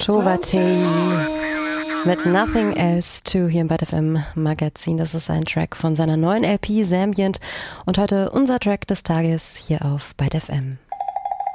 Tovate mit Nothing Else To hier im Byte FM Magazin. Das ist ein Track von seiner neuen LP Zambient und heute unser Track des Tages hier auf Byte FM.